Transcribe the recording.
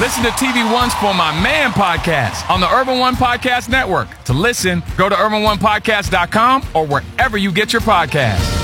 Listen to TV One's For My Man podcast on the Urban One Podcast Network. To listen, go to urban1podcast.com or wherever you get your podcasts.